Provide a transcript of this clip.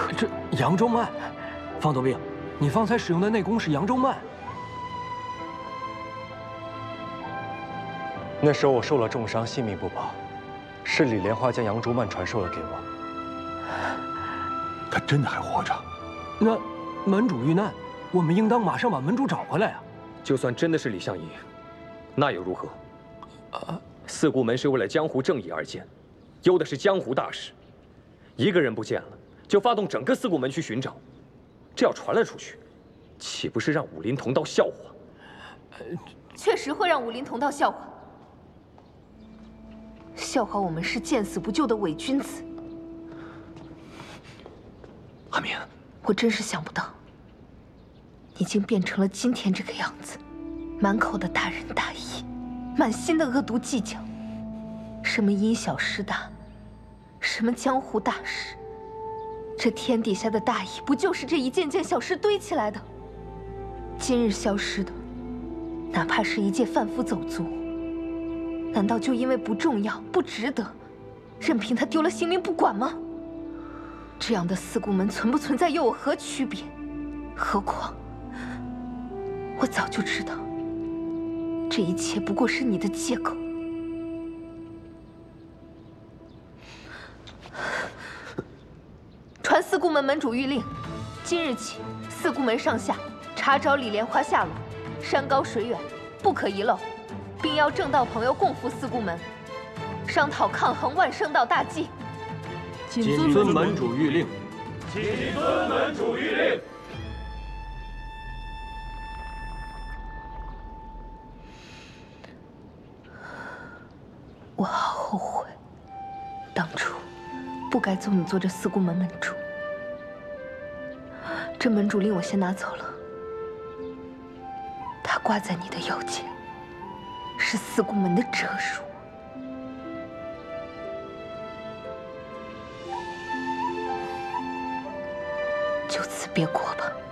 这扬州慢，方头兵，你方才使用的内功是扬州慢。 那时候我受了重伤，性命不保，是李莲花将扬州慢传授了给我。 他真的还活着？ 那门主遇难，我们应当马上把门主找回来啊！ 就算真的是李相夷，那又如何？四顾门是为了江湖正义而建，忧的是江湖大事。一个人不见了，就发动整个四顾门去寻找，这要传了出去，岂不是让武林同道笑话？ 确实会让武林同道笑话，笑话我们是见死不救的伪君子。 阿明， 我真是想不到，已经变成了今天这个样子，满口的大仁大义，满心的恶毒计较，什么因小失大，什么江湖大事，这天底下的大义，不就是这一件件小事堆起来的？今日消失的，哪怕是一介贩夫走卒，难道就因为不重要、不值得，任凭他丢了性命不管吗？这样的四顾门存不存在又有何区别？何况，我早就知道，这一切不过是你的借口。传四顾门门主谕令，今日起，四顾门上下查找李莲花下落，山高水远，不可遗漏，并邀正道朋友共赴四顾门，商讨抗衡万圣道大计。 谨遵门主谕令。 谨遵门主谕令。 我好后悔，当初不该宗你做这四顾门门主。这门主令我先拿走了，它挂在你的腰间，是四顾门的遮辱。就此别过吧。